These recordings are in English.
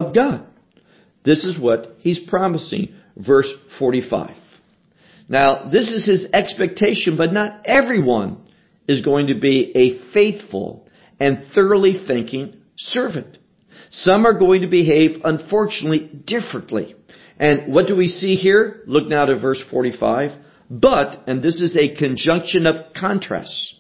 of God. This is what he's promising. Verse 45. Now, this is his expectation, but not everyone is going to be a faithful and thoroughly thinking servant. Some are going to behave, unfortunately, differently. And what do we see here? Look now to verse 45. But, and this is a conjunction of contrasts.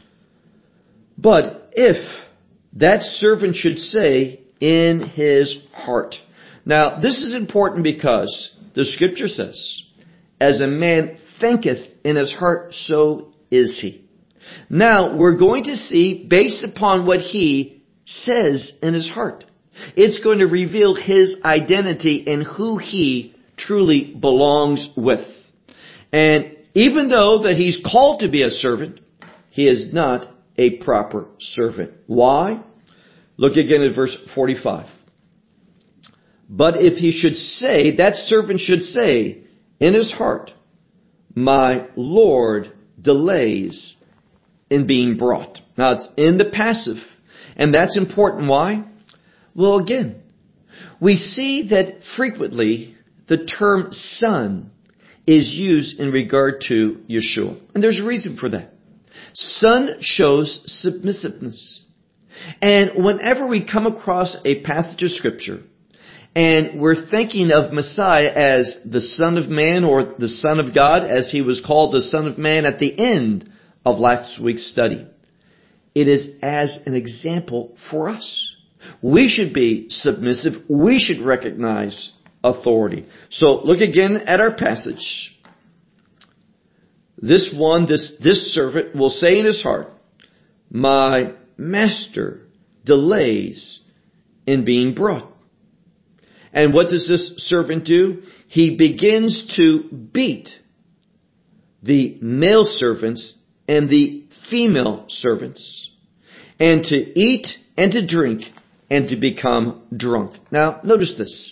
But if that servant should say in his heart. Now, this is important because the scripture says, as a man thinketh in his heart, so is he. Now, we're going to see, based upon what he says in his heart, it's going to reveal his identity and who he truly belongs with. And even though that he's called to be a servant, he is not a proper servant. Why? Look again at verse 45. But if he should say, that servant should say in his heart, my Lord delays in being brought. Now it's in the passive. And that's important. Why? Well, again, we see that frequently the term son is used in regard to Yeshua. And there's a reason for that. Son shows submissiveness. And whenever we come across a passage of Scripture and we're thinking of Messiah as the Son of Man or the Son of God, as he was called the Son of Man at the end of last week's study, it is as an example for us. We should be submissive. We should recognize authority. So look again at our passage. This servant will say in his heart, my master delays in being brought. And what does this servant do? He begins to beat the male servants and the female servants, and to eat and to drink and to become drunk. Now, notice this.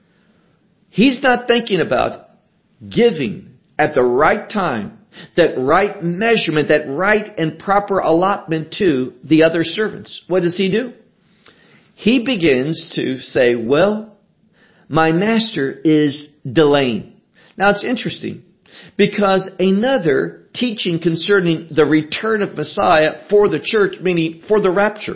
He's not thinking about giving at the right time, that right measurement, that right and proper allotment to the other servants. What does he do? He begins to say, well, my master is delaying. Now, it's interesting because another teaching concerning the return of Messiah for the church, meaning for the rapture,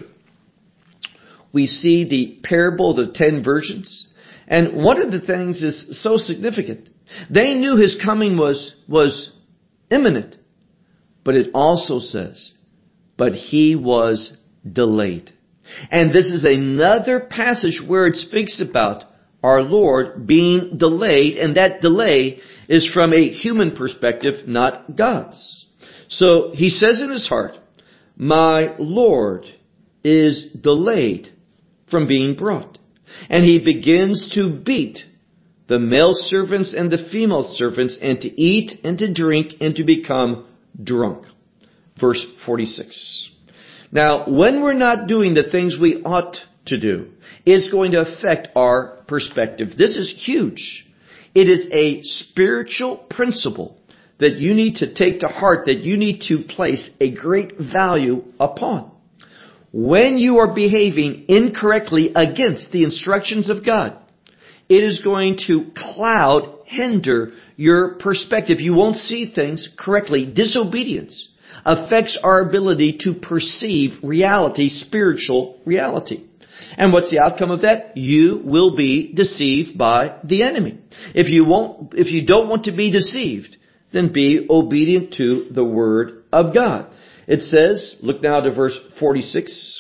we see the parable of the 10 virgins. And one of the things is so significant. They knew his coming was imminent. But it also says, but he was delayed. And this is another passage where it speaks about our Lord being delayed. And that delay is from a human perspective, not God's. So he says in his heart, my Lord is delayed from being brought. And he begins to beat the male servants and the female servants, and to eat and to drink and to become drunk. Verse 46. Now, when we're not doing the things we ought to do, it's going to affect our perspective. This is huge. It is a spiritual principle that you need to take to heart, that you need to place a great value upon. When you are behaving incorrectly against the instructions of God, it is going to cloud, hinder your perspective. You won't see things correctly. Disobedience affects our ability to perceive reality, spiritual reality. And what's the outcome of that? You will be deceived by the enemy. If you don't want to be deceived, then be obedient to the Word of God. It says, look now to verse 46.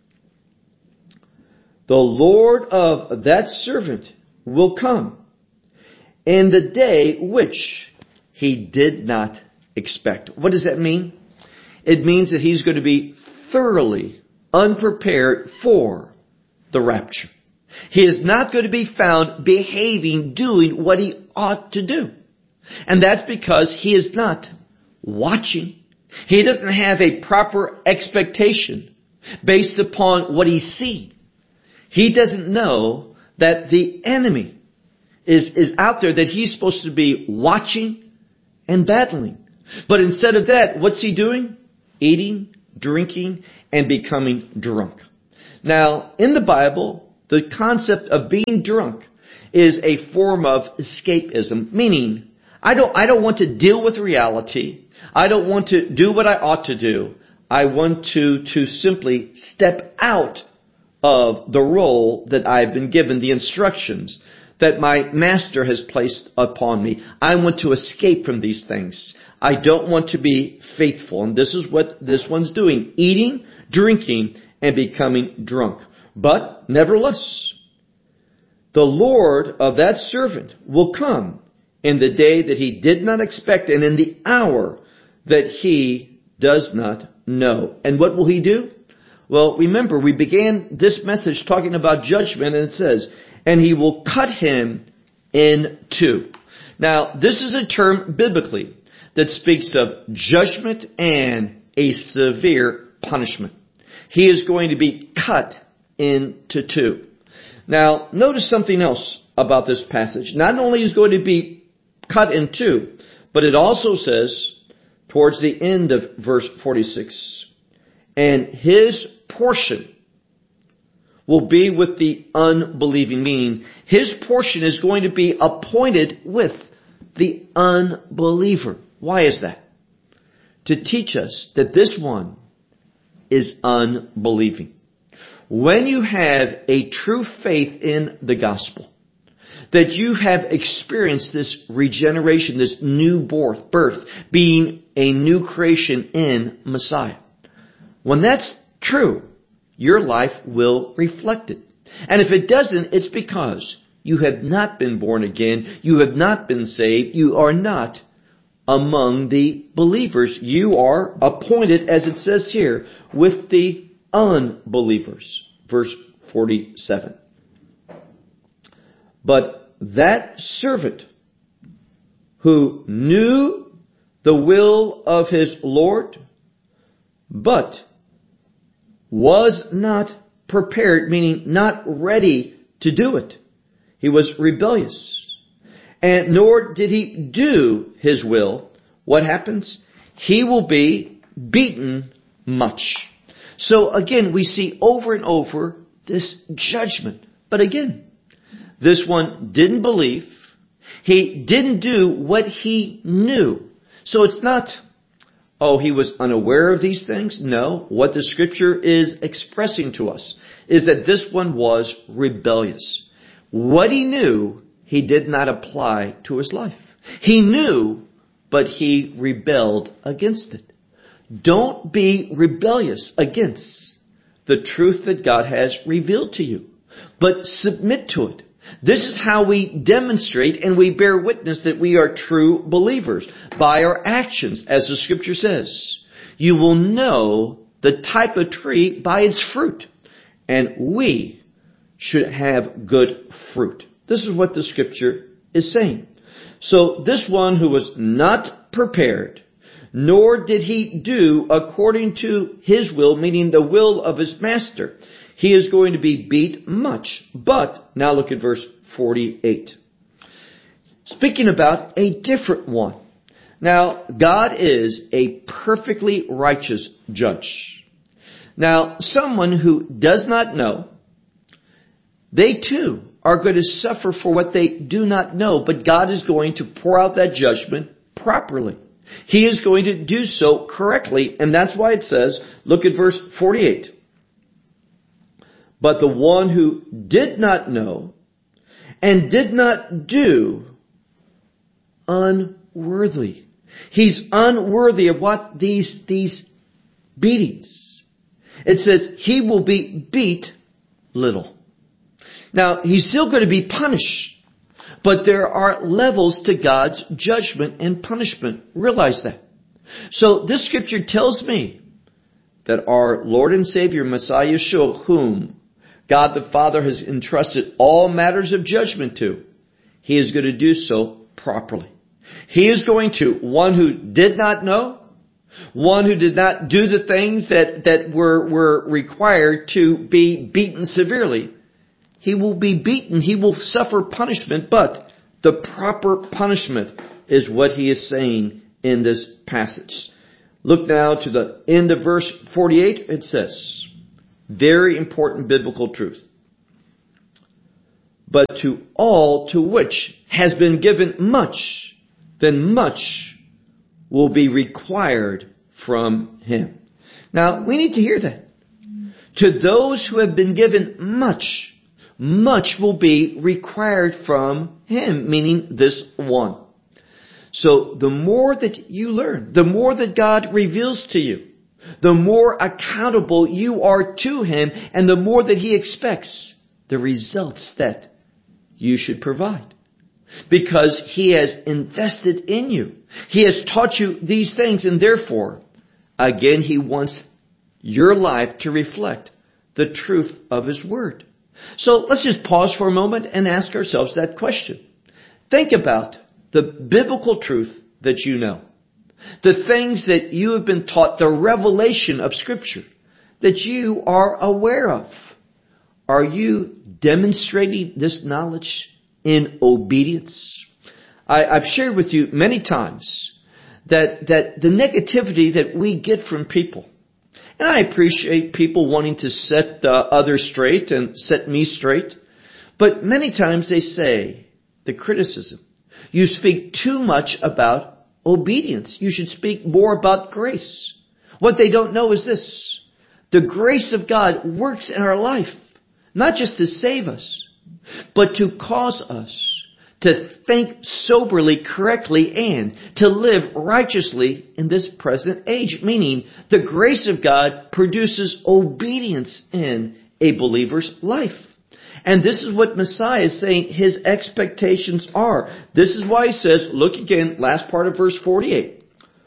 The Lord of that servant will come in the day which he did not expect. What does that mean? It means that he's going to be thoroughly unprepared for the rapture. He is not going to be found behaving, doing what he ought to do. And that's because he is not watching. He doesn't have a proper expectation based upon what he's seen. He doesn't know that the enemy is out there, that he's supposed to be watching and battling. But instead of that, what's he doing? Eating, drinking, and becoming drunk. Now, in the Bible, The concept of being drunk is a form of escapism, meaning I don't want to deal with reality. I don't want to do what I ought to do. I want to simply step out of the role that I've been given, the instructions that my master has placed upon me. I want to escape from these things. I don't want to be faithful. And this is what this one's doing. Eating, drinking, and becoming drunk. But, nevertheless, the Lord of that servant will come in the day that he did not expect and in the hour that he does not know. And what will he do? Well, remember, we began this message talking about judgment, and it says, and he will cut him in two. Now, this is a term biblically that speaks of judgment and a severe punishment. He is going to be cut into two. Now, notice something else about this passage. Not only is going to be cut in two, but it also says, towards the end of verse 46, and his portion will be with the unbelieving, meaning his portion is going to be appointed with the unbeliever. Why is that? To teach us that this one is unbelieving. When you have a true faith in the gospel, that you have experienced this regeneration, this new birth, being a new creation in Messiah. When that's true, your life will reflect it. And if it doesn't, it's because you have not been born again, you have not been saved, you are not among the believers. You are appointed, as it says here, with the unbelievers. Verse 47. But that servant who knew the will of his Lord, but was not prepared, meaning not ready to do it. He was rebellious. And nor did he do his will. What happens? He will be beaten much. So again, we see over and over this judgment. But again, this one didn't believe. He didn't do what he knew. So it's not, oh, he was unaware of these things. No, what the scripture is expressing to us is that this one was rebellious. What he knew, he did not apply to his life. He knew, but he rebelled against it. Don't be rebellious against the truth that God has revealed to you, but submit to it. This is how we demonstrate and we bear witness that we are true believers, by our actions, as the scripture says. You will know the type of tree by its fruit, and we should have good fruit. This is what the scripture is saying. So this one who was not prepared, nor did he do according to his will, meaning the will of his master, he is going to be beat much. But, now look at verse 48. Speaking about a different one. Now, God is a perfectly righteous judge. Now, someone who does not know, they too are going to suffer for what they do not know, but God is going to pour out that judgment properly. He is going to do so correctly, and that's why it says, look at verse 48. But the one who did not know and did not do, unworthy. He's unworthy of what? These beatings. It says he will be beat little. Now, he's still going to be punished. But there are levels to God's judgment and punishment. Realize that. So this scripture tells me that our Lord and Savior, Messiah Yeshua, whom God the Father has entrusted all matters of judgment to, He is going to do so properly. He is going to, one who did not know, one who did not do the things that were required to be beaten severely, he will be beaten, he will suffer punishment, but the proper punishment is what he is saying in this passage. Look now to the end of verse 48. It says, very important biblical truth. But to all to which has been given much, then much will be required from him. Now, we need to hear that. To those who have been given much, much will be required from him, meaning this one. So the more that you learn, the more that God reveals to you, the more accountable you are to him, and the more that he expects the results that you should provide. Because he has invested in you. He has taught you these things, and therefore, again, he wants your life to reflect the truth of his word. So let's just pause for a moment and ask ourselves that question. Think about the biblical truth that you know. The things that you have been taught, the revelation of Scripture that you are aware of. Are you demonstrating this knowledge in obedience? I've shared with you many times that the negativity that we get from people, and I appreciate people wanting to set others straight and set me straight, but many times they say, the criticism, you speak too much about obedience. You should speak more about grace. What they don't know is this. The grace of God works in our life, not just to save us, but to cause us to think soberly, correctly, and to live righteously in this present age. Meaning, the grace of God produces obedience in a believer's life. And this is what Messiah is saying his expectations are. This is why he says, look again, last part of verse 48.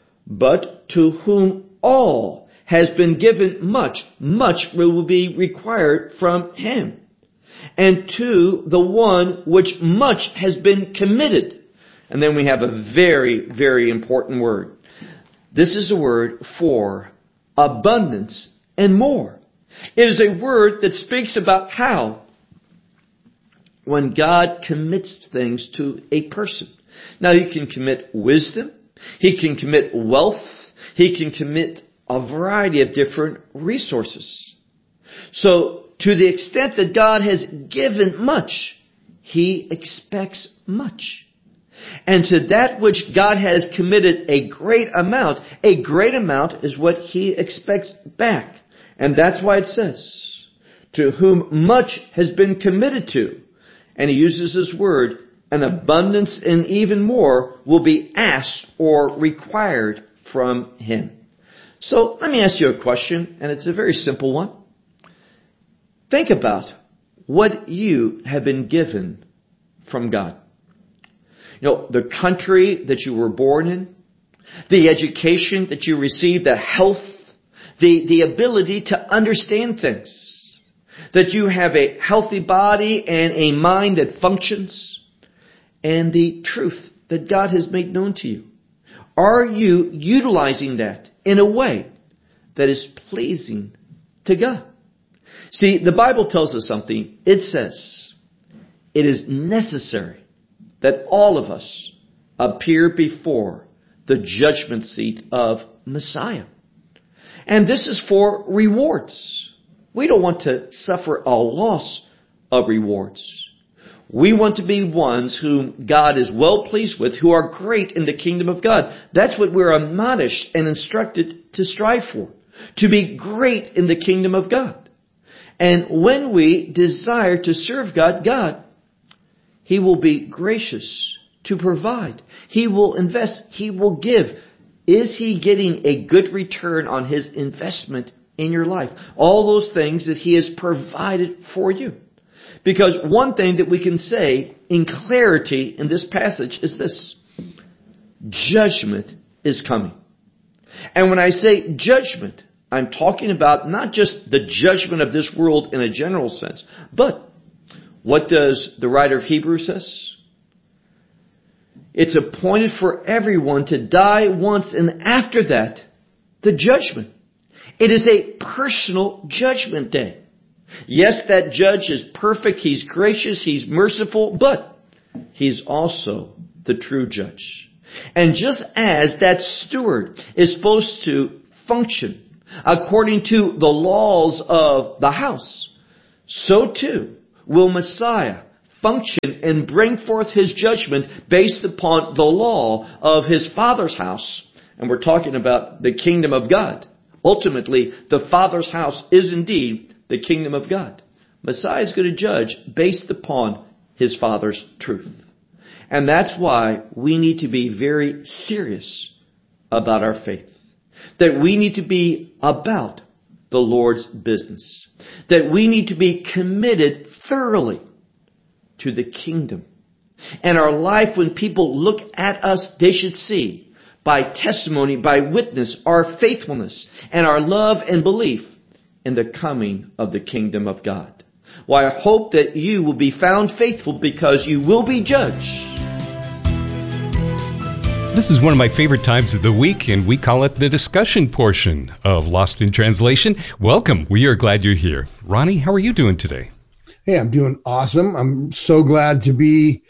But to whom all has been given much, much will be required from him. And to the one which much has been committed. And then we have a very, very important word. This is a word for abundance and more. It is a word that speaks about how when God commits things to a person. Now, he can commit wisdom. He can commit wealth. He can commit a variety of different resources. So, to the extent that God has given much, he expects much. And to that which God has committed a great amount is what he expects back. And that's why it says, to whom much has been committed to. And he uses this word, an abundance and even more will be asked or required from him. So let me ask you a question, and it's a very simple one. Think about what you have been given from God. You know, the country that you were born in, the education that you received, the health, the ability to understand things. That you have a healthy body and a mind that functions. And the truth that God has made known to you. Are you utilizing that in a way that is pleasing to God? See, the Bible tells us something. It says, it is necessary that all of us appear before the judgment seat of Messiah. And this is for rewards. We don't want to suffer a loss of rewards. We want to be ones whom God is well pleased with, who are great in the kingdom of God. That's what we're admonished and instructed to strive for. To be great in the kingdom of God. And when we desire to serve God, he will be gracious to provide. He will invest. He will give. Is he getting a good return on his investment in your life? All those things that he has provided for you. Because one thing that we can say in clarity in this passage is this. Judgment is coming. And when I say judgment, I'm talking about not just the judgment of this world in a general sense, but what does the writer of Hebrews says? It's appointed for everyone to die once, and after that, the judgment. It is a personal judgment day. Yes, that judge is perfect, he's gracious, he's merciful, but he's also the true judge. And just as that steward is supposed to function according to the laws of the house, so too will Messiah function and bring forth his judgment based upon the law of his Father's house. And we're talking about the kingdom of God. Ultimately, the Father's house is indeed the kingdom of God. Messiah is going to judge based upon his Father's truth. And that's why we need to be very serious about our faith. That we need to be about the Lord's business. That we need to be committed thoroughly to the kingdom. And our life, when people look at us, they should see by testimony, by witness, our faithfulness and our love and belief in the coming of the kingdom of God. Well, I hope that you will be found faithful because you will be judged. This is one of my favorite times of the week, and we call it the discussion portion of Lost in Translation. Welcome. We are glad you're here. Ronnie, how are you doing today? Hey, I'm doing awesome. I'm so glad to be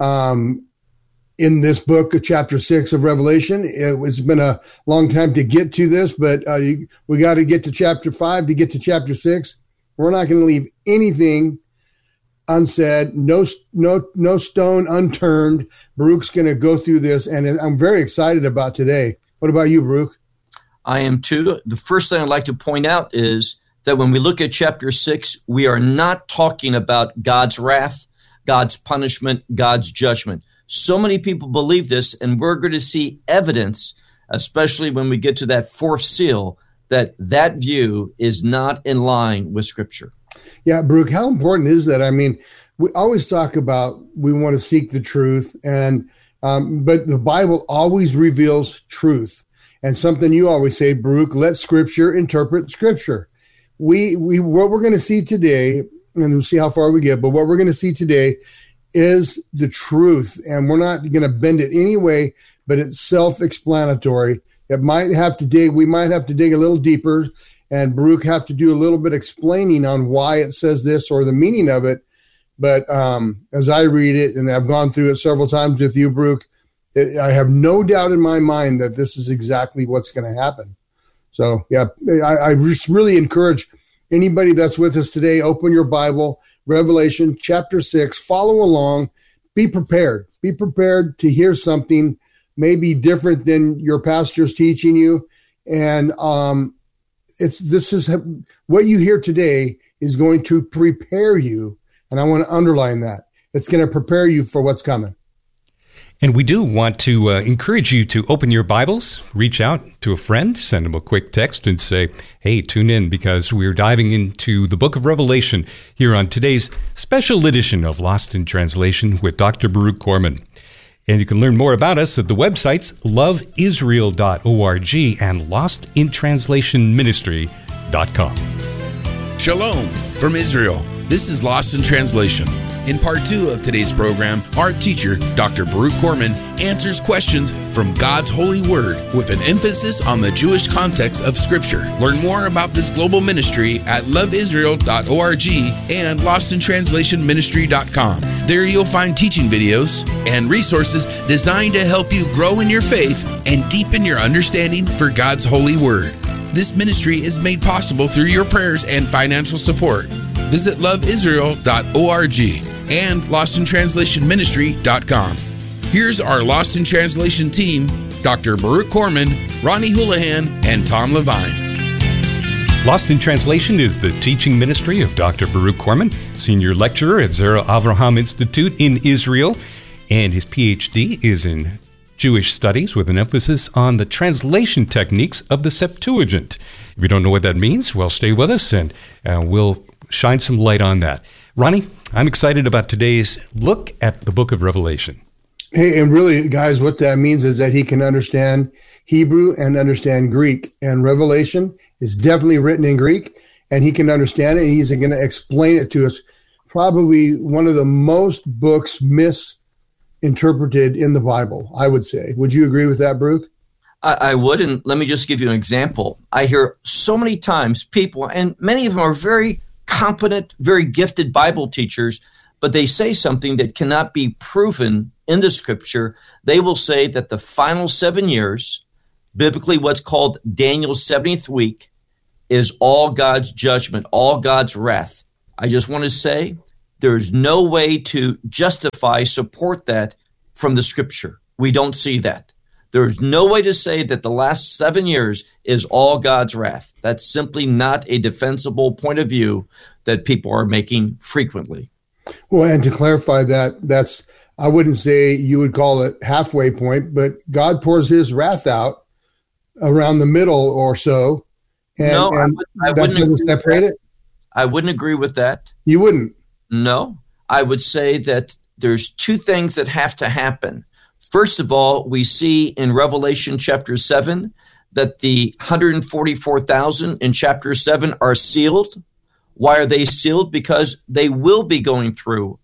in this book of chapter 6 of Revelation. It's been a long time to get to this, but we got to get to chapter 5 to get to chapter 6. We're not going to leave anything unsaid, no stone unturned. Baruch's going to go through this, and I'm very excited about today. What about you, Baruch? I am too. The first thing I'd like to point out is that when we look at chapter 6, we are not talking about God's wrath, God's punishment, God's judgment. So many people believe this, and we're going to see evidence, especially when we get to that fourth seal, that that view is not in line with Scripture. Yeah, Baruch, how important is that? I mean, we always talk about we want to seek the truth, and but the Bible always reveals truth. And something you always say, Baruch, let Scripture interpret Scripture. What we're going to see today, and we'll see how far we get, but what we're going to see today is the truth, and we're not going to bend it any way, but it's self-explanatory. We might have to dig a little deeper, and Baruch have to do a little bit explaining on why it says this or the meaning of it. But as I read it, and I've gone through it several times with you, Baruch, I have no doubt in my mind that this is exactly what's going to happen. So, yeah, I just really encourage anybody that's with us today, open your Bible, Revelation chapter 6, follow along, be prepared. Be prepared to hear something maybe different than your pastor's teaching you. And what you hear today is going to prepare you. And I want to underline that. It's going to prepare you for what's coming. And we do want to encourage you to open your Bibles, reach out to a friend, send them a quick text and say, hey, tune in because we're diving into the book of Revelation here on today's special edition of Lost in Translation with Dr. Baruch Corman. And you can learn more about us at the websites loveisrael.org and lostintranslationministry.com. Shalom from Israel. This is Lost in Translation. In part 2 of today's program, our teacher, Dr. Baruch Corman, answers questions from God's holy word with an emphasis on the Jewish context of Scripture. Learn more about this global ministry at loveisrael.org and lostintranslationministry.com. There you'll find teaching videos and resources designed to help you grow in your faith and deepen your understanding for God's holy word. This ministry is made possible through your prayers and financial support. Visit loveisrael.org and lostintranslationministry.com. Here's our Lost in Translation team, Dr. Baruch Corman, Ronnie Houlihan, and Tom Levine. Lost in Translation is the teaching ministry of Dr. Baruch Corman, senior lecturer at Zera Avraham Institute in Israel, and his PhD is in Jewish studies with an emphasis on the translation techniques of the Septuagint. If you don't know what that means, well, stay with us and we'll shine some light on that. Ronnie, I'm excited about today's look at the book of Revelation. Hey, and really, guys, what that means is that he can understand Hebrew and understand Greek. And Revelation is definitely written in Greek, and he can understand it, and he's going to explain it to us. Probably one of the most books misinterpreted in the Bible, I would say. Would you agree with that, Baruch? I would, and let me just give you an example. I hear so many times people, and many of them are very competent, very gifted Bible teachers, but they say something that cannot be proven in the Scripture. They will say that the final 7 years, biblically what's called Daniel's 70th week, is all God's judgment, all God's wrath. I just want to say There's no way to justify, support that from the scripture. We don't see that. There's no way to say that the last 7 years is all God's wrath. That's simply not a defensible point of view that people are making frequently. Well, and to clarify that, that's, I wouldn't say you would call it halfway point, but God pours his wrath out around the middle or so. And, no, I that doesn't separate it? I wouldn't agree with that. You wouldn't? No, I would say that there's two things that have to happen. First of all, we see in Revelation chapter 7 that the 144,000 in chapter 7 are sealed. Why are they sealed? Because they will be going through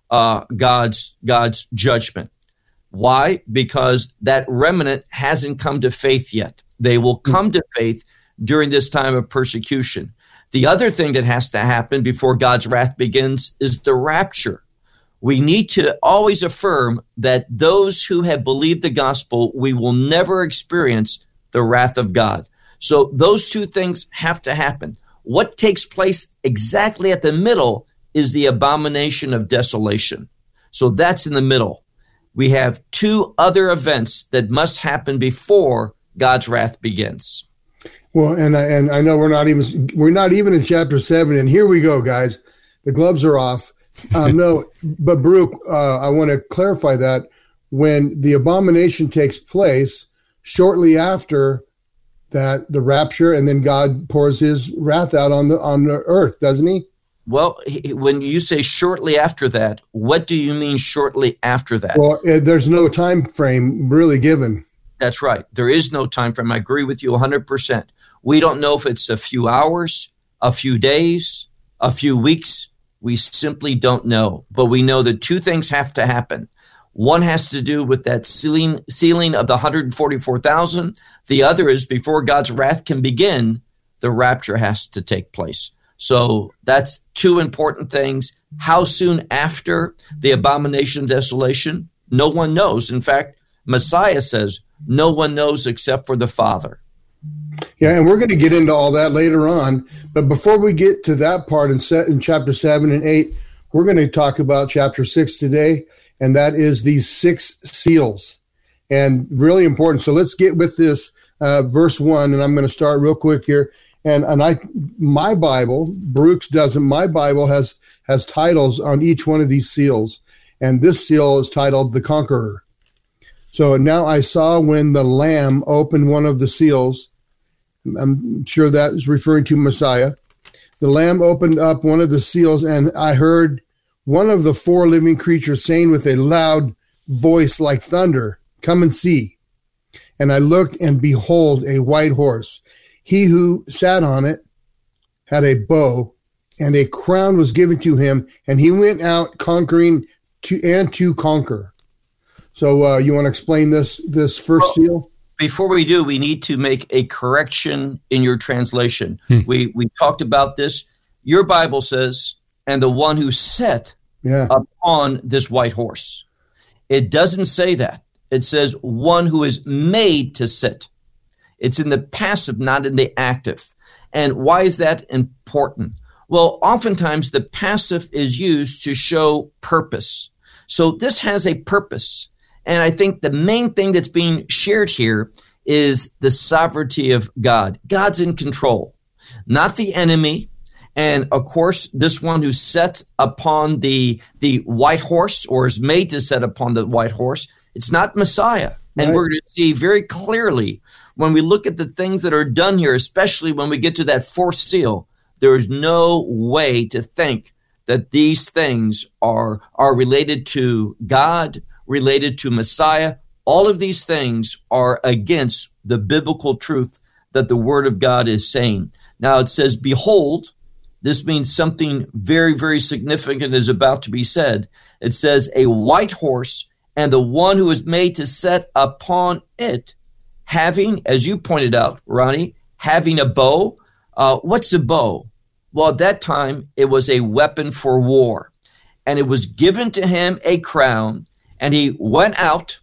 God's judgment. Why? Because that remnant hasn't come to faith yet. They will come to faith during this time of persecution. The other thing that has to happen before God's wrath begins is the rapture. We need to always affirm that those who have believed the gospel, we will never experience the wrath of God. So those two things have to happen. What takes place exactly at the middle is the abomination of desolation. So that's in the middle. We have two other events that must happen before God's wrath begins. Well, and I know we're not even in chapter 7, and here we go, guys. The gloves are off. No, but Baruch, I want to clarify that when the abomination takes place, shortly after that, the rapture, and then God pours his wrath out on the earth, doesn't he? Well, when you say shortly after that, what do you mean shortly after that? Well, there's no time frame really given. That's right. There is no time frame. I agree with you 100%. We don't know if it's a few hours, a few days, a few weeks. We simply don't know. But we know that two things have to happen. One has to do with that sealing of the 144,000. The other is before God's wrath can begin, the rapture has to take place. So that's two important things. How soon after the abomination of desolation? No one knows. In fact, Messiah says, no one knows except for the Father. Yeah, and we're going to get into all that later on. But before we get to that part in chapter 7 and 8, we're going to talk about chapter 6 today, and that is these 6 seals. And really important. So let's get with this verse 1, and I'm going to start real quick here. And my Bible, Baruch's doesn't, my Bible has titles on each one of these seals. And this seal is titled The Conqueror. So now I saw when the Lamb opened one of the seals. I'm sure that is referring to Messiah. The Lamb opened up one of the seals, and I heard one of the 4 living creatures saying with a loud voice like thunder, "Come and see." And I looked, and behold, a white horse. He who sat on it had a bow, and a crown was given to him, and he went out conquering to conquer. So you want to explain this first seal? Before we do, we need to make a correction in your translation. We talked about this. Your Bible says, and the one who sat upon this white horse. It doesn't say that. It says one who is made to sit. It's in the passive, not in the active. And why is that important? Well, oftentimes the passive is used to show purpose. So this has a purpose. And I think the main thing that's being shared here is the sovereignty of God. God's in control, not the enemy. And of course, this one who sat upon the white horse, or is made to sit upon the white horse, it's not Messiah. And we're going to see very clearly when we look at the things that are done here, especially when we get to that 4th seal, there is no way to think that these things are related to God, related to Messiah. All of these things are against the biblical truth that the Word of God is saying. Now it says, behold, this means something very, very significant is about to be said. It says, a white horse, and the one who is made to sit upon it, having, as you pointed out, Ronnie, having a bow. What's a bow? Well, at that time, it was a weapon for war. And it was given to him a crown, and he went out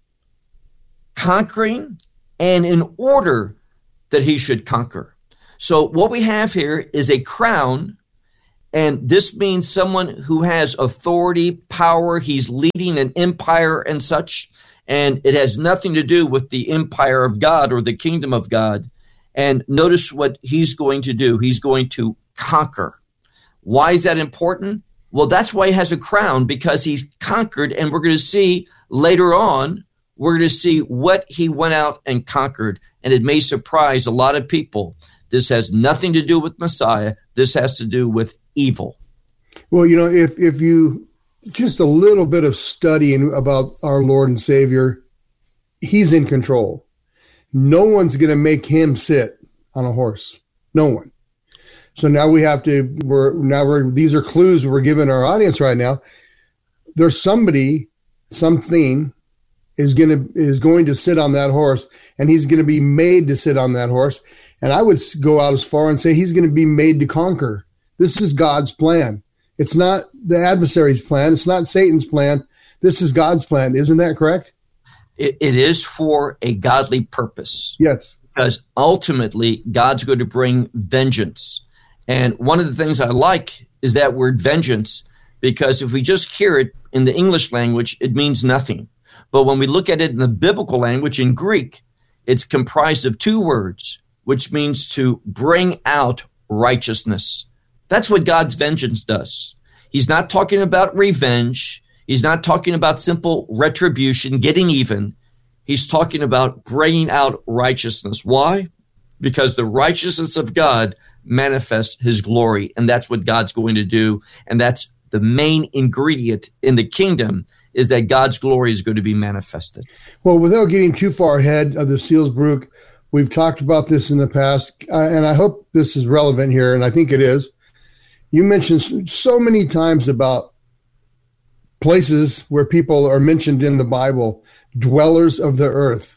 conquering, and in order that he should conquer. So what we have here is a crown And this means someone who has authority, power. He's leading an empire and such. And it has nothing to do with the empire of God or the kingdom of God. And notice what he's going to do. He's going to conquer. Why is that important? Well, that's why he has a crown, because he's conquered. And we're going to see later on, we're going to see what he went out and conquered. And it may surprise a lot of people. This has nothing to do with Messiah. This has to do with evil. Well, if you just a little bit of studying about our Lord and Savior, he's in control. No one's going to make him sit on a horse. No one. So now we have to, these are clues we're giving our audience right now. There's something is going to sit on that horse, and he's going to be made to sit on that horse. And I would go out as far and say he's going to be made to conquer. This is God's plan. It's not the adversary's plan. It's not Satan's plan. This is God's plan. Isn't that correct? It is for a godly purpose. Yes. Because ultimately, God's going to bring vengeance. And one of the things I like is that word vengeance, because if we just hear it in the English language, it means nothing. But when we look at it in the biblical language, in Greek, it's comprised of two words, which means to bring out righteousness. That's what God's vengeance does. He's not talking about revenge. He's not talking about simple retribution, getting even. He's talking about bringing out righteousness. Why? Because the righteousness of God manifests his glory, and that's what God's going to do. And that's the main ingredient in the kingdom, is that God's glory is going to be manifested. Well, without getting too far ahead of the seals, Baruch, we've talked about this in the past, and I hope this is relevant here, and I think it is. You mentioned so many times about places where people are mentioned in the Bible, dwellers of the earth.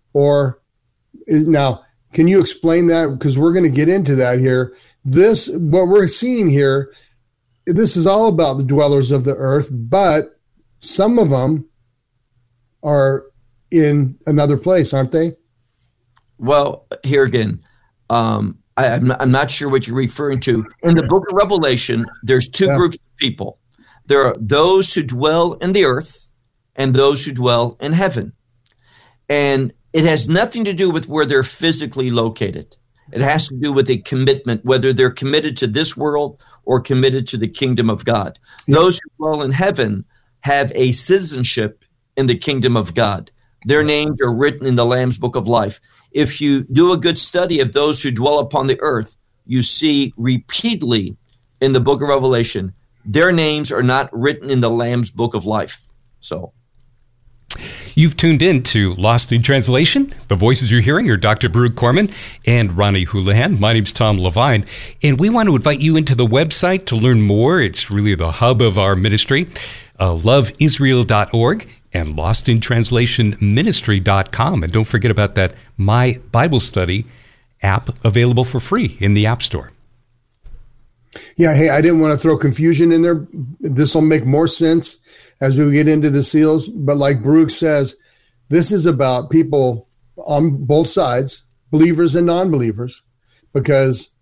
Now, can you explain that? Because we're going to get into that here. What we're seeing here, this is all about the dwellers of the earth, but some of them are in another place, aren't they? Well, here again, I'm not sure what you're referring to. In the book of Revelation, there's two groups of people. There are those who dwell in the earth and those who dwell in heaven. And it has nothing to do with where they're physically located. It has to do with a commitment, whether they're committed to this world or committed to the kingdom of God. Yeah. Those who dwell in heaven have a citizenship in the kingdom of God. Their names are written in the Lamb's Book of Life. If you do a good study of those who dwell upon the earth, you see repeatedly in the book of Revelation, their names are not written in the Lamb's Book of Life. So, you've tuned in to Lost in Translation. The voices you're hearing are Dr. Baruch Corman and Ronnie Houlihan. My name's Tom Levine, and we want to invite you into the website to learn more. It's really the hub of our ministry, loveisrael.org. and lostintranslationministry.com. And don't forget about that My Bible Study app available for free in the App Store. Yeah, hey, I didn't want to throw confusion in there. This will make more sense as we get into the seals. But like Baruch says, this is about people on both sides, believers and non-believers, because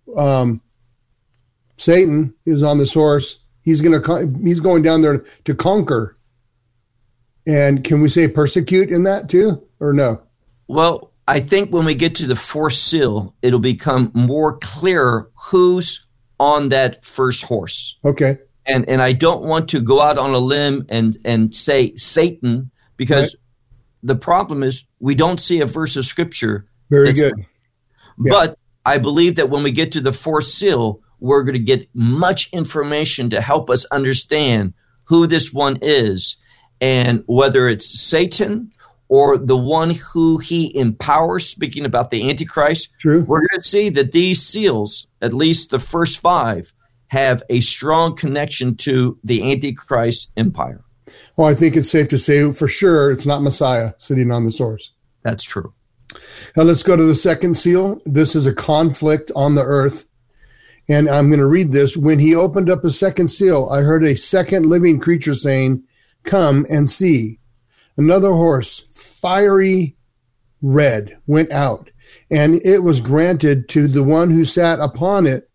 Satan is on this horse. He's going down there to conquer. And can we say persecute in that too, or no? Well, I think when we get to the fourth seal, it'll become more clear who's on that first horse. Okay. And I don't want to go out on a limb and say Satan, because the problem is we don't see a verse of scripture. Very good. Yeah. But I believe that when we get to the fourth seal, we're going to get much information to help us understand who this one is. And whether it's Satan or the one who he empowers, speaking about the Antichrist, True. We're going to see that these seals, at least the first 5, have a strong connection to the Antichrist empire. Well, I think it's safe to say for sure it's not Messiah sitting on this horse. That's true. Now let's go to the second seal. This is a conflict on the earth. And I'm going to read this. When he opened up a second seal, I heard a second living creature saying, "Come and see." Another horse, fiery red, went out, and it was granted to the one who sat upon it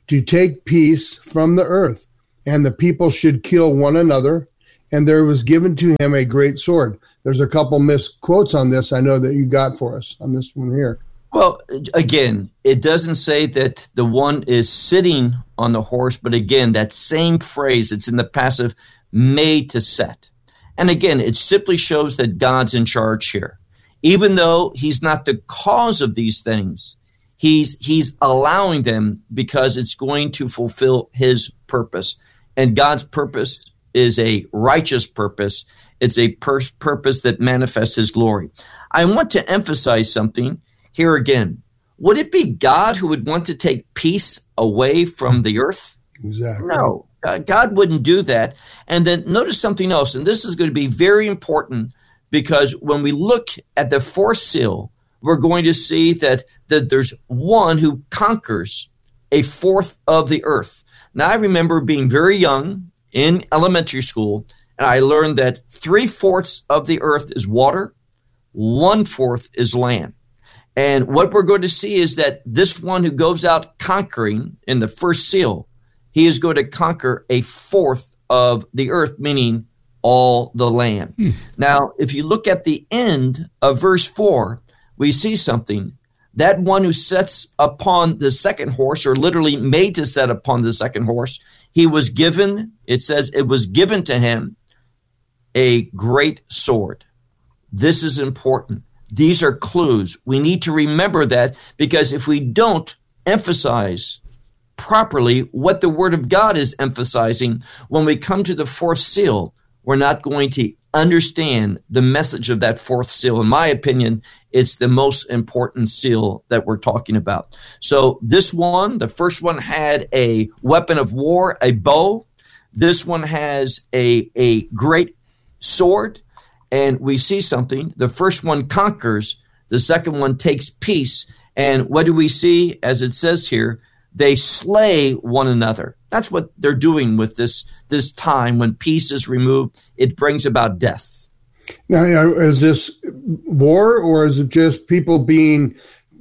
to take peace from the earth, and the people should kill one another, and there was given to him a great sword. There's a couple misquotes on this I know that you got for us on this one here. Well, again, it doesn't say that the one is sitting on the horse, but again, that same phrase, it's in the passive, made to set. And again, it simply shows that God's in charge here. Even though he's not the cause of these things, he's allowing them because it's going to fulfill his purpose. And God's purpose is a righteous purpose. It's a purpose that manifests his glory. I want to emphasize something here again. Would it be God who would want to take peace away from the earth? Exactly. No, God wouldn't do that. And then notice something else, and this is going to be very important because when we look at the fourth seal, we're going to see that there's one who conquers a fourth of the earth. Now, I remember being very young in elementary school, and I learned that 3/4 of the earth is water, 1/4 is land. And what we're going to see is that this one who goes out conquering in the first seal, he is going to conquer a fourth of the earth, meaning all the land. Now, if you look at the end of verse 4, we see something. That one who sets upon the second horse, or literally made to set upon the second horse, he was given, it says, it was given to him a great sword. This is important. These are clues. We need to remember that because if we don't emphasize properly what the Word of God is emphasizing, when we come to the fourth seal, we're not going to understand the message of that fourth seal. In my opinion, it's the most important seal that we're talking about. So this one, the first one had a weapon of war, a bow. This one has a great sword. And we see something. The first one conquers. The second one takes peace. And what do we see? As it says here, they slay one another. That's what they're doing with this time when peace is removed. It brings about death. Now, is this war, or is it just people being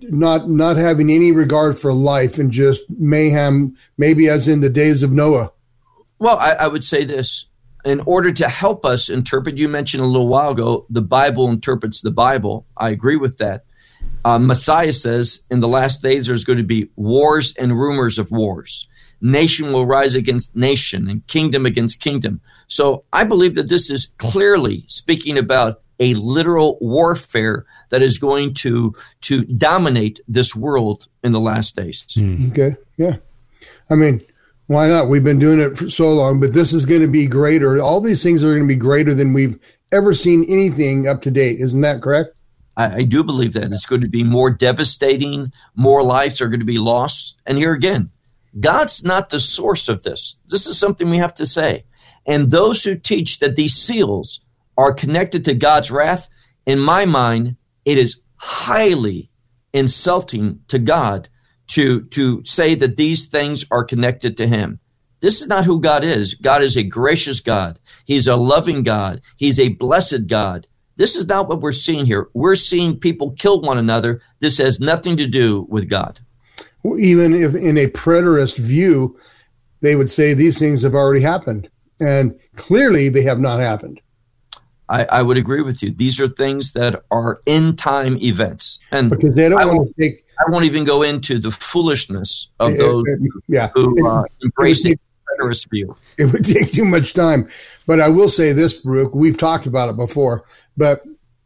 not having any regard for life and just mayhem, maybe as in the days of Noah? Well, I would say this. In order to help us interpret, you mentioned a little while ago, the Bible interprets the Bible. I agree with that. Messiah says in the last days there's going to be wars and rumors of wars. Nation will rise against nation and kingdom against kingdom. So I believe that this is clearly speaking about a literal warfare that is going to dominate this world in the last days. Okay, yeah. I mean, why not? We've been doing it for so long, but this is going to be greater. All these things are going to be greater than we've ever seen anything up to date. Isn't that correct? I do believe that. It's going to be more devastating. More lives are going to be lost. And here again, God's not the source of this. This is something we have to say. And those who teach that these seals are connected to God's wrath, in my mind, it is highly insulting to God to say that these things are connected to him. This is not who God is. God is a gracious God. He's a loving God. He's a blessed God. This is not what we're seeing here. We're seeing people kill one another. This has nothing to do with God. Even if in a preterist view, they would say these things have already happened. And clearly they have not happened. I would agree with you. These are things that are end-time events. And because they don't want to take... I won't even go into the foolishness of those who embrace the preterist view. It would take too much time. But I will say this, Baruch, we've talked about it before, but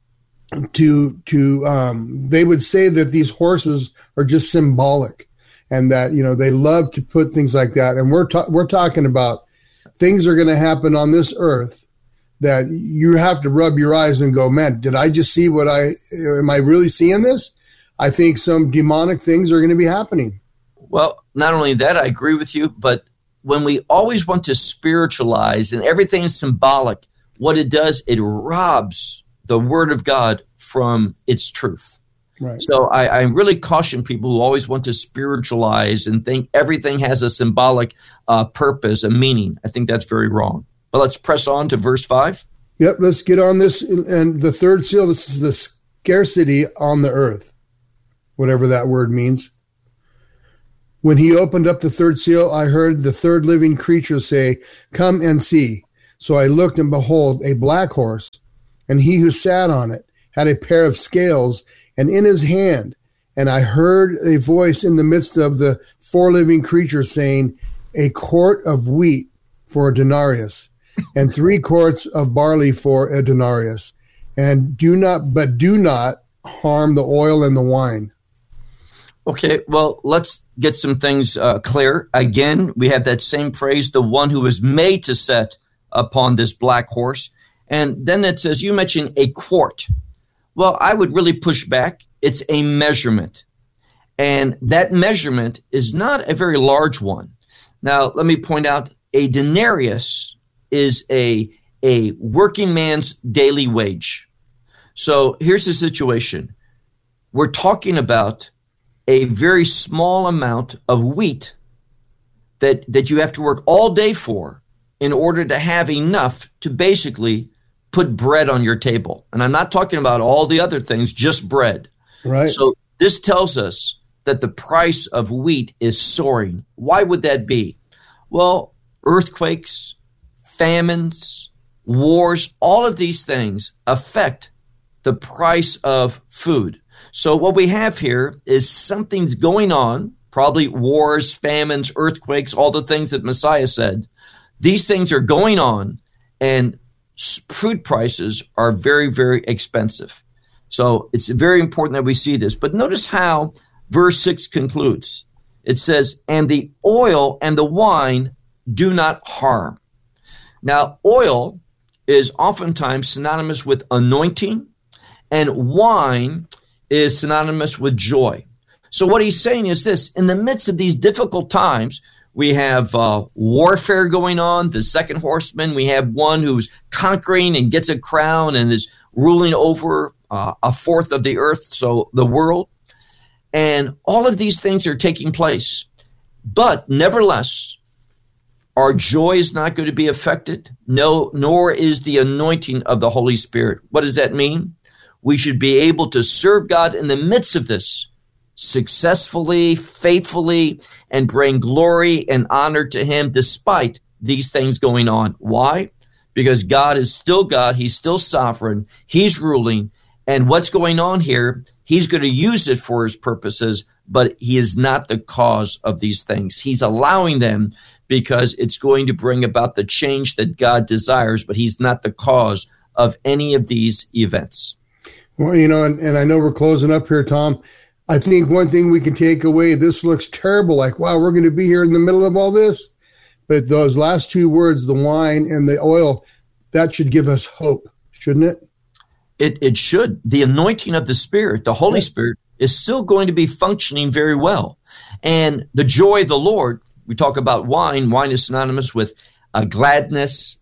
they would say that these horses are just symbolic and that, they love to put things like that. And we're talking about things are going to happen on this earth that you have to rub your eyes and go, man, did I just see am I really seeing this? I think some demonic things are going to be happening. Well, not only that, I agree with you, but when we always want to spiritualize and everything is symbolic, what it does, it robs the Word of God from its truth. Right. So I really caution people who always want to spiritualize and think everything has a symbolic purpose, a meaning. I think that's very wrong. But let's press on to verse 5. Yep, let's get on this. And the third seal, this is the scarcity on the earth, whatever that word means. When he opened up the third seal, I heard the third living creature say, "Come and see." So I looked, and behold, a black horse, and he who sat on it had a pair of scales, and in his hand, and I heard a voice in the midst of the four living creatures saying, "A quart of wheat for a denarius, and 3 quarts of barley for a denarius, and do not harm the oil and the wine." Okay, well, let's get some things clear. Again, we have that same phrase, the one who was made to sit upon this black horse. And then it says, you mentioned a quart. Well, I would really push back. It's a measurement. And that measurement is not a very large one. Now, let me point out, a denarius is a working man's daily wage. So here's the situation. We're talking about a very small amount of wheat that you have to work all day for in order to have enough to basically put bread on your table. And I'm not talking about all the other things, just bread. Right. So this tells us that the price of wheat is soaring. Why would that be? Well, earthquakes, famines, wars, all of these things affect the price of food. So what we have here is something's going on, probably wars, famines, earthquakes, all the things that Messiah said. These things are going on, and food prices are very, very expensive. So it's very important that we see this. But notice how verse 6 concludes. It says, "And the oil and the wine do not harm." Now, oil is oftentimes synonymous with anointing, and wine is synonymous with joy. So what he's saying is this: in the midst of these difficult times, we have warfare going on. The second horseman, we have one who's conquering and gets a crown and is ruling over a fourth of the earth, so the world. And all of these things are taking place. But nevertheless, our joy is not going to be affected, nor is the anointing of the Holy Spirit. What does that mean? We should be able to serve God in the midst of this successfully, faithfully, and bring glory and honor to Him despite these things going on. Why? Because God is still God. He's still sovereign. He's ruling. And what's going on here, He's going to use it for His purposes, but He is not the cause of these things. He's allowing them because it's going to bring about the change that God desires, but He's not the cause of any of these events. Well, and I know we're closing up here, Tom. I think one thing we can take away, this looks terrible, like, wow, we're going to be here in the middle of all this. But those last 2 words, the wine and the oil, that should give us hope, shouldn't it? It should. The anointing of the Spirit, the Holy Spirit, is still going to be functioning very well. And the joy of the Lord, we talk about wine. Wine is synonymous with gladness,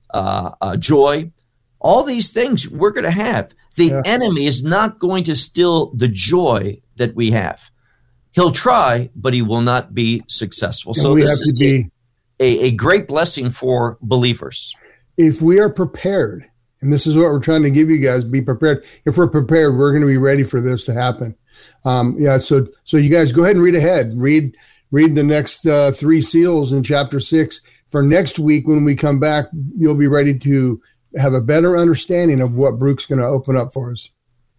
joy. All these things we're going to have. The enemy is not going to steal the joy that we have. He'll try, but he will not be successful. So this is a great blessing for believers. If we are prepared, and this is what we're trying to give you guys, be prepared. If we're prepared, we're going to be ready for this to happen. So you guys go ahead and read ahead. Read the next 3 seals in chapter 6. For next week, when we come back, you'll be ready to have a better understanding of what Baruch's going to open up for us.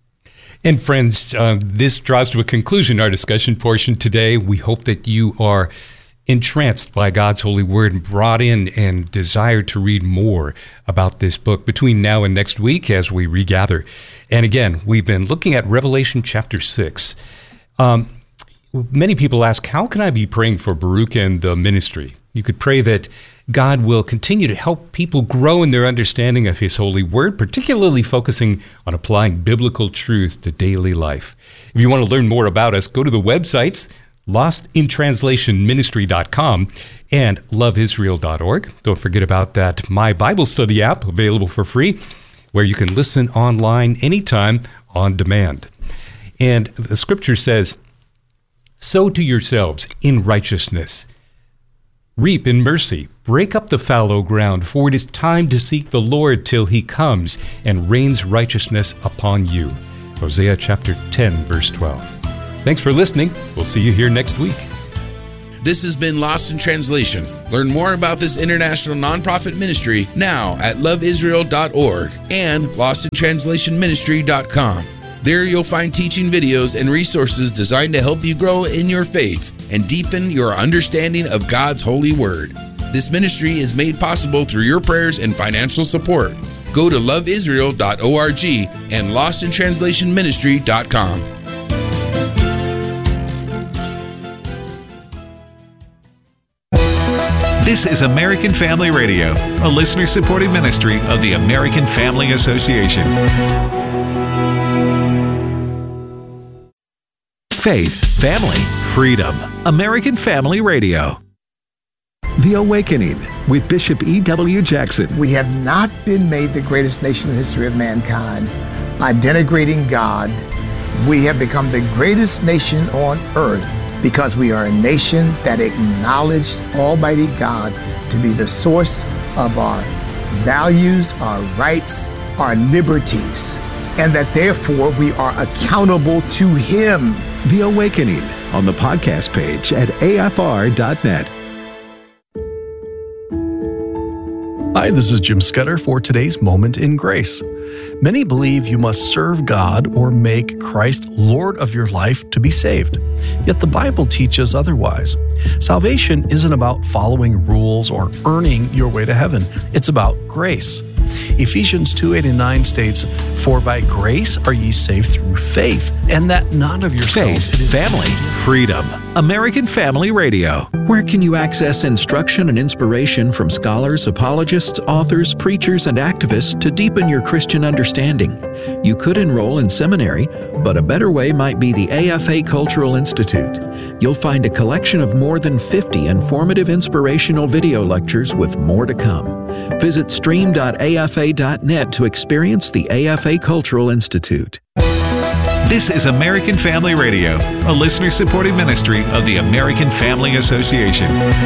And friends, this draws to a conclusion our discussion portion today. We hope that you are entranced by God's holy word and brought in and desire to read more about this book between now and next week as we regather. And again, we've been looking at Revelation chapter 6. Many people ask, how can I be praying for Baruch and the ministry? You could pray that God will continue to help people grow in their understanding of His holy word, particularly focusing on applying biblical truth to daily life. If you want to learn more about us, go to the websites lostintranslationministry.com and loveisrael.org. Don't forget about that My Bible Study app, available for free, where you can listen online anytime on demand. And the scripture says, "Sow to yourselves in righteousness, reap in mercy, break up the fallow ground, for it is time to seek the Lord till He comes and rains righteousness upon you." Hosea chapter 10, verse 12. Thanks for listening. We'll see you here next week. This has been Lost in Translation. Learn more about this international nonprofit ministry now at loveisrael.org and lostintranslationministry.com. There you'll find teaching videos and resources designed to help you grow in your faith and deepen your understanding of God's holy word. This ministry is made possible through your prayers and financial support. Go to loveisrael.org and lostintranslationministry.com. This is American Family Radio, a listener-supported ministry of the American Family Association. Faith, family, freedom. American Family Radio. The Awakening with Bishop E.W. Jackson. We have not been made the greatest nation in the history of mankind by denigrating God. We have become the greatest nation on earth because we are a nation that acknowledged Almighty God to be the source of our values, our rights, our liberties, and that therefore we are accountable to Him. The Awakening on the podcast page at afr.net. Hi, this is Jim Scudder for today's Moment in Grace. Many believe you must serve God or make Christ Lord of your life to be saved. Yet the Bible teaches otherwise. Salvation isn't about following rules or earning your way to heaven. It's about grace. Ephesians 2:8-9 states, "For by grace are ye saved through faith, and that not of yourselves." Faith, family, freedom. American Family Radio. Where can you access instruction and inspiration from scholars, apologists, authors, preachers, and activists to deepen your Christian understanding? You could enroll in seminary, but a better way might be the AFA Cultural Institute. You'll find a collection of more than 50 informative inspirational video lectures with more to come. Visit stream.afa.net to experience the AFA Cultural Institute. This is American Family Radio, a listener-supported ministry of the American Family Association.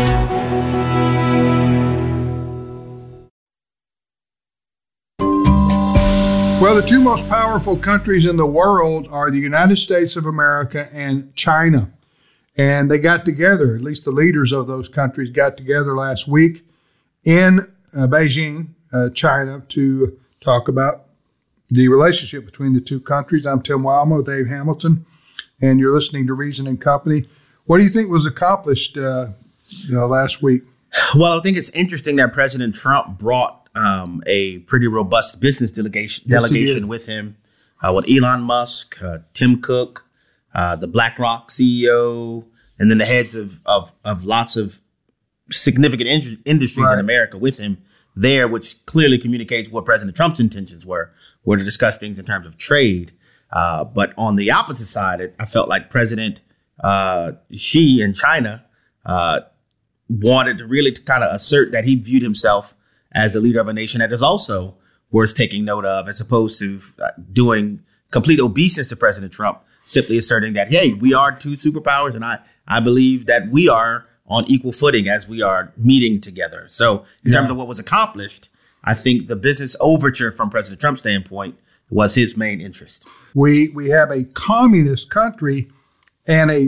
Well, the two most powerful countries in the world are the United States of America and China. And they got together, at least the leaders of those countries got together last week in Beijing, China, to talk about the relationship between the two countries. I'm Tim Wildman with Dave Hamilton, and you're listening to Reason and Company. What do you think was accomplished last week? Well, I think it's interesting that President Trump brought a pretty robust business delegation with him, with Elon Musk, Tim Cook, the BlackRock CEO, and then the heads of lots of significant industries in America with him there, which clearly communicates what President Trump's intentions were to discuss things in terms of trade. But on the opposite side, I felt like President Xi in China wanted to really kind of assert that he viewed himself as the leader of a nation that is also worth taking note of, as opposed to doing complete obeisance to President Trump, simply asserting that, hey, we are two superpowers, and I believe that we are on equal footing as we are meeting together. So in terms of what was accomplished, I think the business overture from President Trump's standpoint was his main interest. We have a communist country and a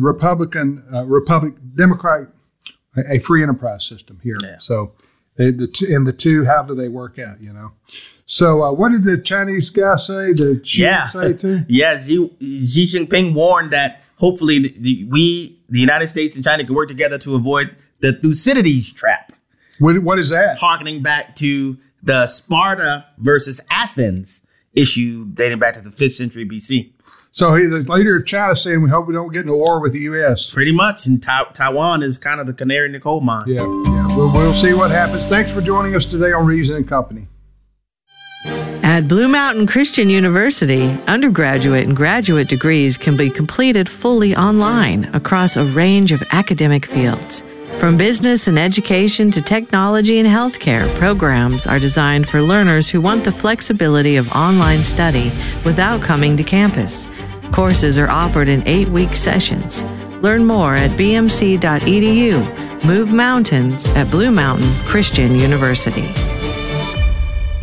Democratic, a free enterprise system here. Yeah. So the two, how do they work out, So what did the Chinese guy say? Did Xi say too? Yeah, Xi Jinping warned that hopefully the United States and China can work together to avoid the Thucydides trap. What is that? Harkening back to the Sparta versus Athens issue dating back to the 5th century BC. So the leader of China saying, we hope we don't get in a war with the U.S. Pretty much. And Taiwan is kind of the canary in the coal mine. Yeah. We'll see what happens. Thanks for joining us today on Reason and Company. At Blue Mountain Christian University, undergraduate and graduate degrees can be completed fully online across a range of academic fields. From business and education to technology and healthcare, programs are designed for learners who want the flexibility of online study without coming to campus. Courses are offered in 8-week sessions. Learn more at bmc.edu. Move mountains at Blue Mountain Christian University.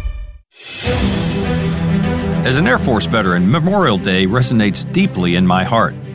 As an Air Force veteran, Memorial Day resonates deeply in my heart.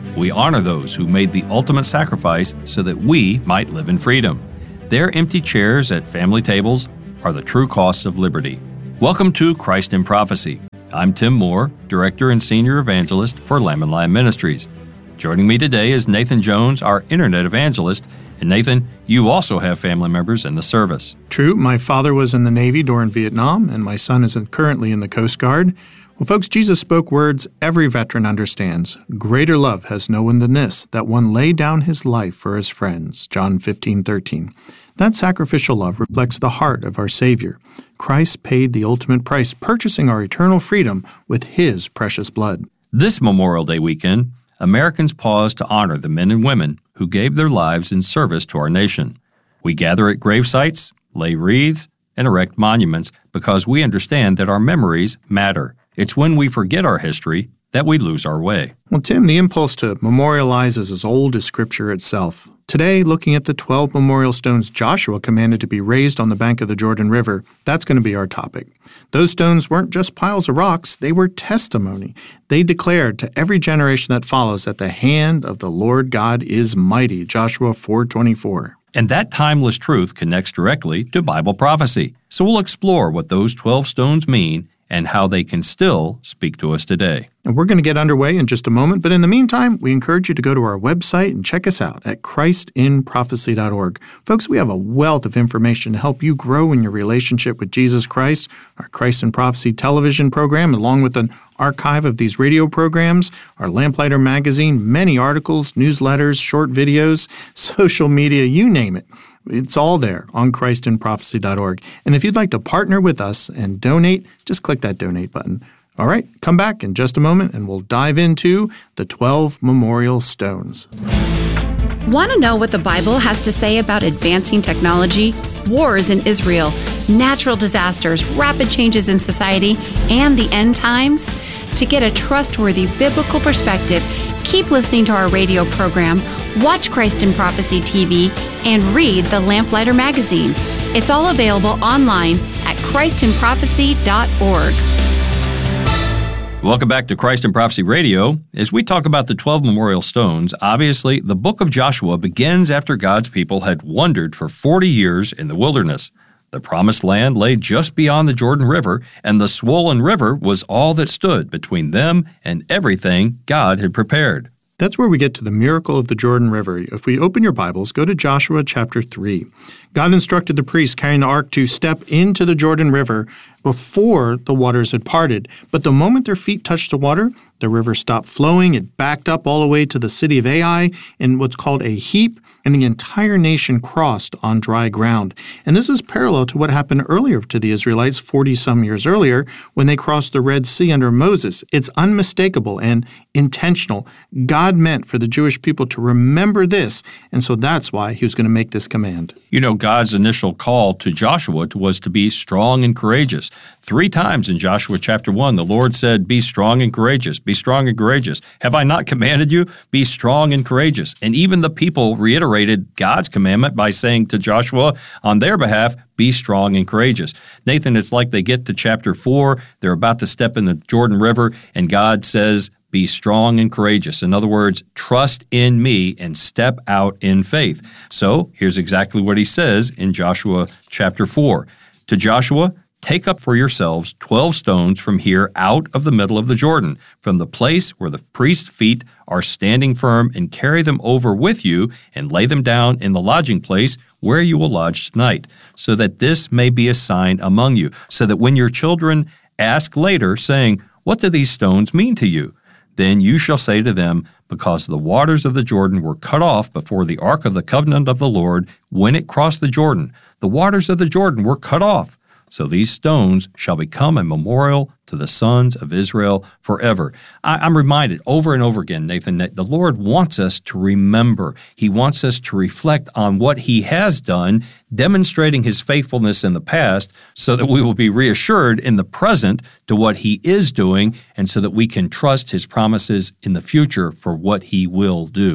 We honor those who made the ultimate sacrifice so that we might live in freedom. Their empty chairs at family tables are the true cost of liberty. Welcome to Christ in Prophecy. I'm Tim Moore, Director and Senior Evangelist for Lamb and Lion Ministries. Joining me today is Nathan Jones, our Internet Evangelist. And Nathan, you also have family members in the service. True. My father was in the Navy during Vietnam, and my son is currently in the Coast Guard. Well, folks, Jesus spoke words every veteran understands. Greater love has no one than this, that one lay down his life for his friends. John 15:13. That sacrificial love reflects the heart of our Savior. Christ paid the ultimate price, purchasing our eternal freedom with his precious blood. This Memorial Day weekend, Americans pause to honor the men and women who gave their lives in service to our nation. We gather at grave sites, lay wreaths, and erect monuments because we understand that our memories matter. It's when we forget our history that we lose our way. Well, Tim, the impulse to memorialize is as old as Scripture itself. Today, looking at the 12 memorial stones Joshua commanded to be raised on the bank of the Jordan River, that's going to be our topic. Those stones weren't just piles of rocks, they were testimony. They declared to every generation that follows that the hand of the Lord God is mighty, Joshua 4:24. And that timeless truth connects directly to Bible prophecy. So we'll explore what those 12 stones mean and how they can still speak to us today. And we're going to get underway in just a moment, but in the meantime, we encourage you to go to our website and check us out at christinprophecy.org. Folks, we have a wealth of information to help you grow in your relationship with Jesus Christ. Our Christ in Prophecy television program, along with an archive of these radio programs, our Lamplighter magazine, many articles, newsletters, short videos, social media, you name it. It's all there on christinprophecy.org. And if you'd like to partner with us and donate, just click that donate button. All right, come back in just a moment and we'll dive into the 12 memorial stones. Want to know what the Bible has to say about advancing technology, wars in Israel, natural disasters, rapid changes in society, and the end times? To get a trustworthy biblical perspective, keep listening to our radio program, watch Christ in Prophecy TV, and read the Lamplighter magazine. It's all available online at christinprophecy.org. Welcome back to Christ in Prophecy Radio. As we talk about the 12 memorial stones, obviously the book of Joshua begins after God's people had wandered for 40 years in the wilderness. The promised land lay just beyond the Jordan River, and the swollen river was all that stood between them and everything God had prepared. That's where we get to the miracle of the Jordan River. If we open your Bibles, go to Joshua chapter 3. God instructed the priests carrying the ark to step into the Jordan River before the waters had parted. But the moment their feet touched the water, the river stopped flowing. It backed up all the way to the city of Ai in what's called a heap, and the entire nation crossed on dry ground. And this is parallel to what happened earlier to the Israelites 40-some years earlier when they crossed the Red Sea under Moses. It's unmistakable and intentional. God meant for the Jewish people to remember this, and so that's why he was going to make this command. You know, God's initial call to Joshua was to be strong and courageous. 3 times in Joshua chapter 1, the Lord said, "Be strong and courageous, be strong and courageous. Have I not commanded you? Be strong and courageous." And even the people reiterated God's commandment by saying to Joshua on their behalf, "Be strong and courageous." Nathan, it's like they get to chapter 4, they're about to step in the Jordan River, and God says, "Be strong and courageous." In other words, trust in me and step out in faith. So here's exactly what he says in Joshua chapter 4. To Joshua, "Take up for yourselves 12 stones from here out of the middle of the Jordan, from the place where the priest's feet are standing firm, and carry them over with you and lay them down in the lodging place where you will lodge tonight, so that this may be a sign among you, so that when your children ask later, saying, 'What do these stones mean to you?' then you shall say to them, 'Because the waters of the Jordan were cut off before the ark of the covenant of the Lord when it crossed the Jordan. The waters of the Jordan were cut off. So these stones shall become a memorial to the sons of Israel forever." I'm reminded over and over again, Nathan, that the Lord wants us to remember. He wants us to reflect on what he has done, demonstrating his faithfulness in the past, so that we will be reassured in the present to what he is doing, and so that we can trust his promises in the future for what he will do.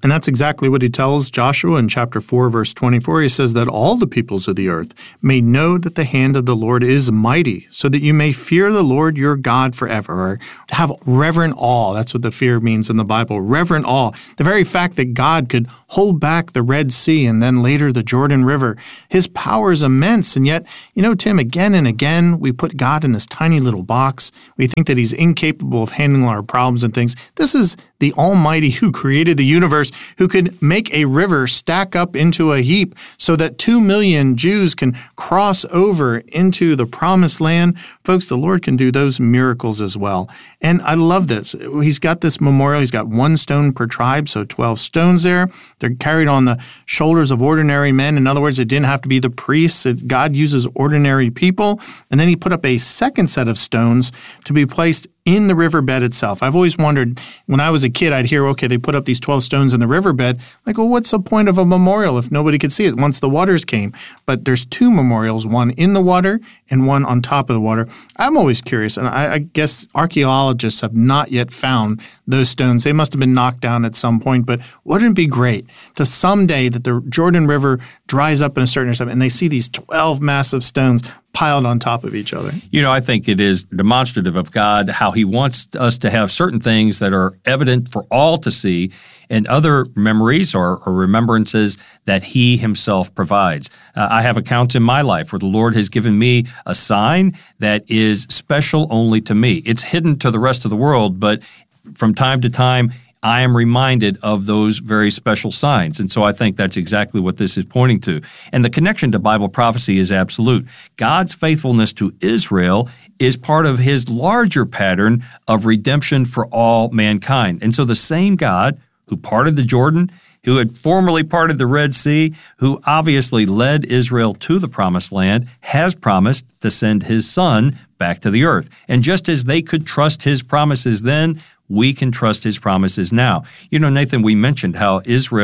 And that's exactly what he tells Joshua in chapter 4, verse 24. He says that all the peoples of the earth may know that the hand of the Lord is mighty, so that you may fear the Lord your God forever, or have reverent awe. That's what the fear means in the Bible, reverent awe. The very fact that God could hold back the Red Sea and then later the Jordan River, his power is immense. And yet, Tim, again and again, we put God in this tiny little box. We think that he's incapable of handling our problems and things. This is the Almighty who created the universe, who could make a river stack up into a heap so that 2 million Jews can cross over into the promised land. Folks, the Lord can do those miracles as well. And I love this. He's got this memorial. He's got 1 stone per tribe, so 12 stones there. They're carried on the shoulders of ordinary men. In other words, it didn't have to be the priests. God uses ordinary people. And then he put up a second set of stones to be placed in the riverbed itself. I've always wondered, when I was a kid, I'd hear, okay, they put up these 12 stones in the riverbed. Like, well, what's the point of a memorial if nobody could see it once the waters came? But there's 2 memorials, one in the water and one on top of the water. I'm always curious, and I guess archaeologists have not yet found those stones. They must have been knocked down at some point, but wouldn't it be great to someday that the Jordan River dries up in a certain time and they see these 12 massive stones piled on top of each other? I think it is demonstrative of God how he wants us to have certain things that are evident for all to see, and other memories or remembrances that he himself provides. I have accounts in my life where the Lord has given me a sign that is special only to me. It's hidden to the rest of the world, but from time to time, I am reminded of those very special signs. And so I think that's exactly what this is pointing to. And the connection to Bible prophecy is absolute. God's faithfulness to Israel is part of his larger pattern of redemption for all mankind. And so the same God who parted the Jordan, who had formerly parted the Red Sea, who obviously led Israel to the Promised Land, has promised to send his Son back to the earth. And just as they could trust his promises then, we can trust his promises now. Nathan, we mentioned how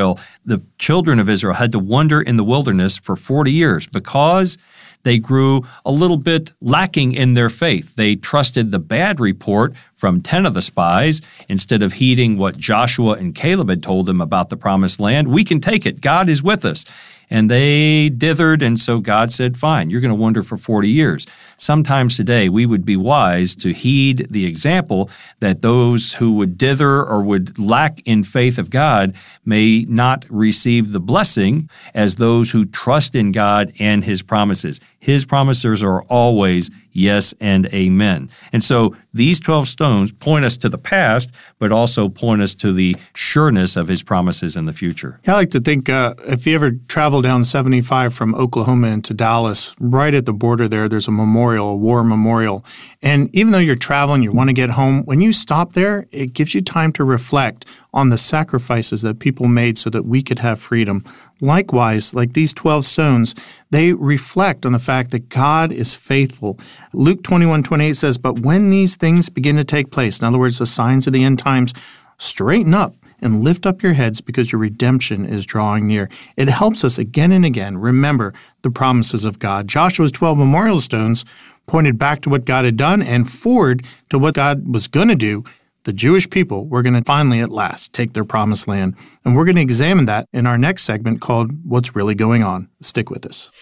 the children of Israel had to wander in the wilderness for 40 years because they grew a little bit lacking in their faith. They trusted the bad report from 10 of the spies instead of heeding what Joshua and Caleb had told them about the promised land. We can take it. God is with us. And they dithered, and so God said, fine, you're going to wander for 40 years. Sometimes today we would be wise to heed the example that those who would dither or would lack in faith of God may not receive the blessing as those who trust in God and his promises. His promises are always yes and amen. And so these 12 stones point us to the past, but also point us to the sureness of his promises in the future. I like to think if you ever travel down 75 from Oklahoma into Dallas, right at the border there's a memorial, a war memorial. And even though you're traveling, you want to get home, when you stop there, it gives you time to reflect on the sacrifices that people made so that we could have freedom. Likewise, like these 12 stones, they reflect on the fact that God is faithful. Luke 21:28 says, but when these things begin to take place, in other words, the signs of the end times, straighten up and lift up your heads because your redemption is drawing near. It helps us again and again remember the promises of God. Joshua's 12 memorial stones pointed back to what God had done and forward to what God was going to do. The Jewish people were going to finally at last take their promised land. And we're going to examine that in our next segment called What's Really Going On. Stick with us.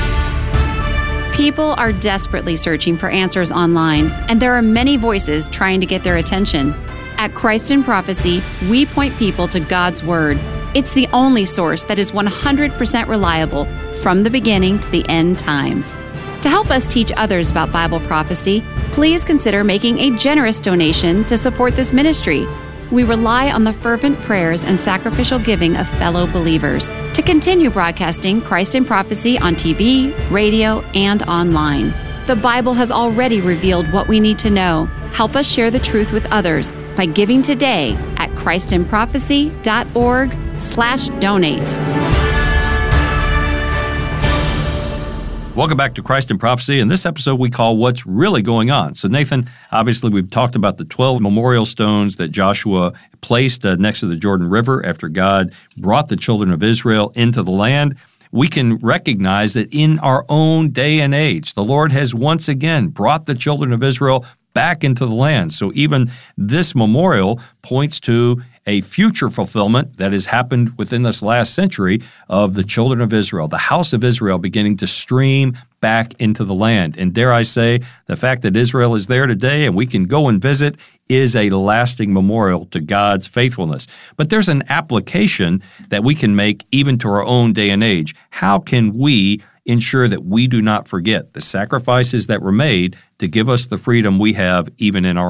People are desperately searching for answers online, and there are many voices trying to get their attention. At Christ in Prophecy, we point people to God's Word. It's the only source that is 100% reliable from the beginning to the end times. To help us teach others about Bible prophecy, please consider making a generous donation to support this ministry. We rely on the fervent prayers and sacrificial giving of fellow believers to continue broadcasting Christ in Prophecy on TV, radio, and online. The Bible has already revealed what we need to know. Help us share the truth with others by giving today at christinprophecy.org/donate. Welcome back to Christ in Prophecy. In this episode, we call What's Really Going On. So, Nathan, obviously, we've talked about the 12 memorial stones that Joshua placed next to the Jordan River after God brought the children of Israel into the land. We can recognize that in our own day and age, the Lord has once again brought the children of Israel back into the land. So even this memorial points to a future fulfillment that has happened within this last century of the children of Israel, the house of Israel beginning to stream back into the land. And dare I say, the fact that Israel is there today and we can go and visit is a lasting memorial to God's faithfulness. But there's an application that we can make even to our own day and age. How can we ensure that we do not forget the sacrifices that were made to give us the freedom we have even in our